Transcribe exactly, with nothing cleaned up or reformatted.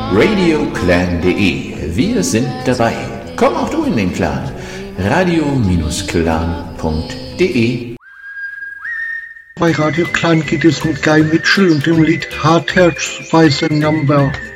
radioclan punkt de. Wir sind dabei. Komm auch du in den Clan. radio Clan punkt de. Bei Radio Clan geht es mit Guy Mitchell und dem Lied Hard Hearts Weiße Number.